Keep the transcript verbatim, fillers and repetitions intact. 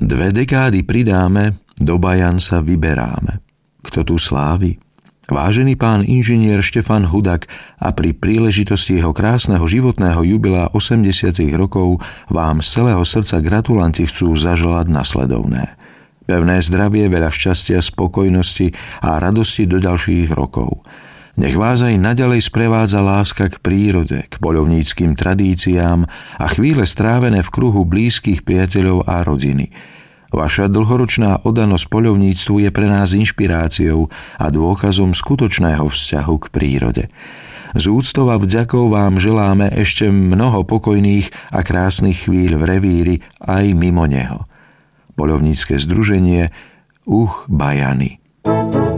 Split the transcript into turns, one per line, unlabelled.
Dve dekády pridáme, do Bajan sa vyberáme. Kto tu slávi? Vážený pán inžinier Štefan Hudak, a pri príležitosti jeho krásneho životného jubilea osemdesiat rokov vám z celého srdca gratulanti chcú zaželať nasledovné. Pevné zdravie, veľa šťastia, spokojnosti a radosti do ďalších rokov. Nech vás aj naďalej sprevádza láska k prírode, k poľovníckym tradíciám a chvíle strávené v kruhu blízkych priateľov a rodiny. Vaša dlhoročná oddanosť poľovníctvu je pre nás inšpiráciou a dôkazom skutočného vzťahu k prírode. Z úctou a vďakou vám želáme ešte mnoho pokojných a krásnych chvíľ v revíri aj mimo neho. Poľovnícke združenie Uch Bajany.